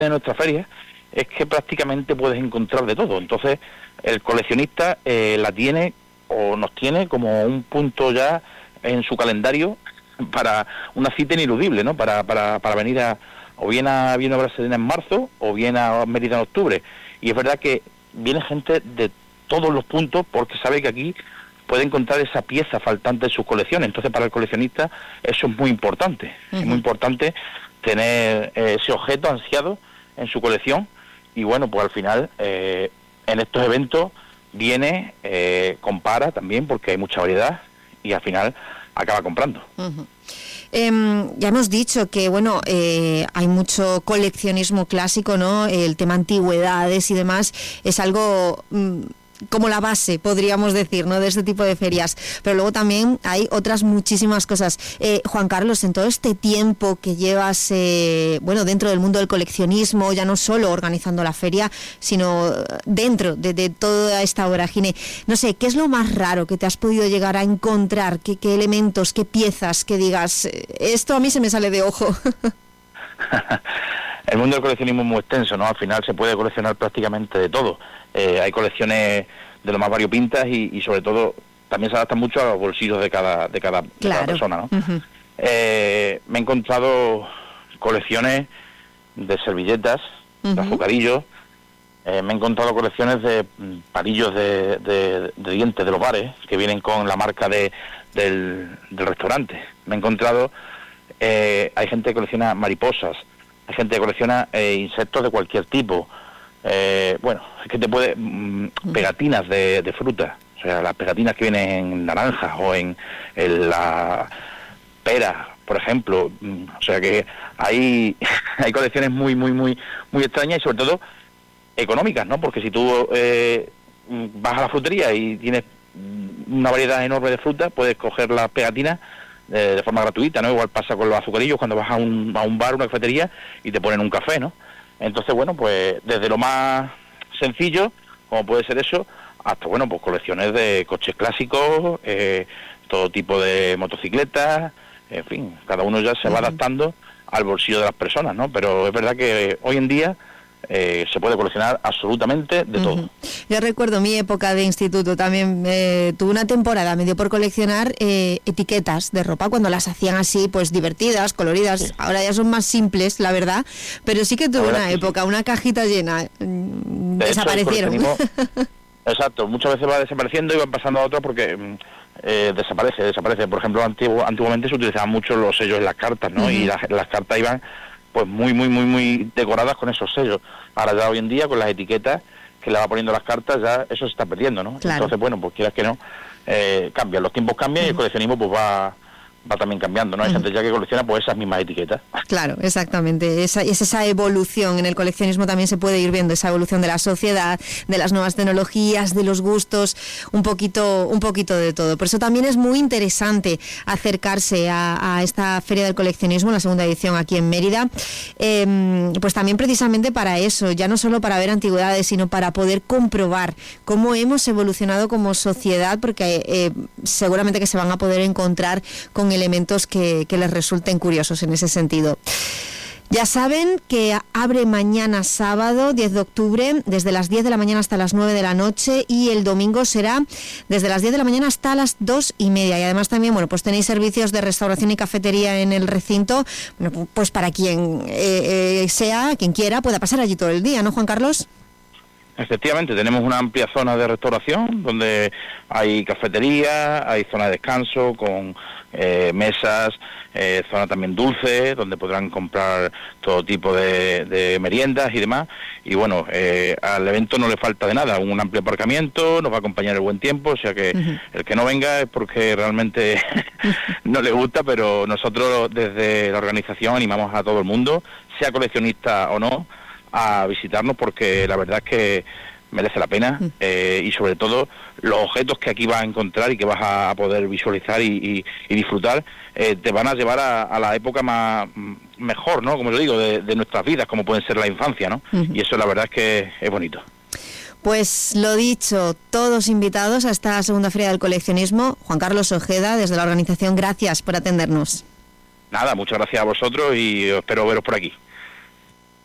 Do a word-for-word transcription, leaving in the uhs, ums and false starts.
de nuestra feria es que prácticamente puedes encontrar de todo. Entonces, el coleccionista eh, la tiene o nos tiene como un punto ya en su calendario para una cita ineludible, ¿no? Para, para, para venir a, o bien a Viena Brasilena en marzo, o bien a Mérida en octubre. Y es verdad que viene gente de todos los puntos porque sabe que aquí puede encontrar esa pieza faltante en sus colecciones. Entonces, para el coleccionista eso es muy importante. Uh-huh. Es muy importante tener eh, ese objeto ansiado en su colección. Y bueno, pues al final, eh, en estos eventos viene, eh, compara también, porque hay mucha variedad, y al final acaba comprando. Uh-huh. Eh, ya hemos dicho que, bueno, eh, hay mucho coleccionismo clásico, ¿no? El tema antigüedades y demás es algo... Mm, como la base, podríamos decir, ¿no?, de este tipo de ferias, pero luego también hay otras muchísimas cosas. Eh, Juan Carlos, en todo este tiempo que llevas, eh, bueno, dentro del mundo del coleccionismo, ya no solo organizando la feria, sino dentro de, de toda esta vorágine, no sé, ¿qué es lo más raro que te has podido llegar a encontrar? ¿Qué, qué elementos, qué piezas que digas, esto a mí se me sale de ojo? El mundo del coleccionismo es muy extenso, ¿no? Al final se puede coleccionar prácticamente de todo. Eh, hay colecciones de lo más variopintas y, y sobre todo también se adaptan mucho a los bolsillos de cada de cada, claro. de cada persona, ¿no? Uh-huh. Eh, me he encontrado colecciones de servilletas, uh-huh. de azucarillos, eh, me he encontrado colecciones de palillos de, de, de dientes de los bares que vienen con la marca de del, del restaurante. Me he encontrado, eh, hay gente que colecciona mariposas, hay gente que colecciona eh, insectos de cualquier tipo. Eh, bueno, es que te puede... Mmm, pegatinas de, de fruta. O sea, las pegatinas que vienen en naranjas o en, en la pera, por ejemplo. O sea que hay hay colecciones muy, muy, muy muy extrañas y sobre todo económicas, ¿no? Porque si tú eh, vas a la frutería y tienes una variedad enorme de frutas, puedes coger las pegatinas de, de forma gratuita, ¿no? Igual pasa con los azucarillos cuando vas a un, a un bar, una cafetería y te ponen un café, ¿no? Entonces, bueno, pues desde lo más sencillo, como puede ser eso, hasta, bueno, pues colecciones de coches clásicos, eh, todo tipo de motocicletas, en fin, cada uno ya se va adaptando al bolsillo de las personas, ¿no? Pero es verdad que hoy en día eh, se puede coleccionar absolutamente de uh-huh. todo. Yo recuerdo mi época de instituto, también eh, tuve una temporada, me dio por coleccionar eh, etiquetas de ropa, cuando las hacían así, pues divertidas, coloridas, sí. Ahora ya son más simples, la verdad, pero sí que tuve una sí. época, una cajita llena, de desaparecieron. Hecho, exacto, muchas veces va desapareciendo y van pasando a otras porque eh, desaparece, desaparece. Por ejemplo, antiguo, antiguamente se utilizaban mucho los sellos en las cartas, ¿no? Uh-huh. Y las, las cartas iban pues muy, muy, muy, muy decoradas con esos sellos. Ahora ya hoy en día, con las etiquetas que le va poniendo las cartas, ya eso se está perdiendo, ¿no? Claro. Entonces, bueno, pues quieras que no, eh, cambian, los tiempos cambian uh-huh. y el coleccionismo pues va... va también cambiando, ¿no? Hay uh-huh. gente ya que colecciona pues esas mismas etiquetas. Claro, exactamente. Esa, es esa evolución. En el coleccionismo también se puede ir viendo esa evolución de la sociedad, de las nuevas tecnologías, de los gustos, un poquito, un poquito de todo. Por eso también es muy interesante acercarse a, a esta Feria del Coleccionismo, la segunda edición aquí en Mérida, eh, pues también precisamente para eso, ya no solo para ver antigüedades, sino para poder comprobar cómo hemos evolucionado como sociedad, porque eh, seguramente que se van a poder encontrar con elementos que, que les resulten curiosos en ese sentido. Ya saben que abre mañana sábado, diez de octubre, desde las diez de la mañana hasta las nueve de la noche, y el domingo será desde las diez de la mañana hasta las dos y media. Y además también, bueno, pues tenéis servicios de restauración y cafetería en el recinto, bueno, pues para quien eh, eh, sea, quien quiera, pueda pasar allí todo el día, ¿no, Juan Carlos? Efectivamente, tenemos una amplia zona de restauración donde hay cafetería, hay zona de descanso con eh, mesas, eh, zona también dulce, donde podrán comprar todo tipo de, de meriendas y demás. Y bueno, eh, al evento no le falta de nada, un amplio aparcamiento, nos va a acompañar el buen tiempo, o sea que uh-huh. el que no venga es porque realmente no le gusta, pero nosotros desde la organización animamos a todo el mundo, sea coleccionista o no, a visitarnos, porque la verdad es que merece la pena, eh, y sobre todo los objetos que aquí vas a encontrar y que vas a poder visualizar y, y, y disfrutar, eh, te van a llevar a, a la época más mejor, ¿no? Como yo digo, de, de nuestras vidas, como pueden ser la infancia, ¿no? Uh-huh. Y eso la verdad es que es bonito. Pues lo dicho, todos invitados a esta segunda Feria del Coleccionismo. Juan Carlos Ojeda, desde la organización, gracias por atendernos. Nada, muchas gracias a vosotros y espero veros por aquí.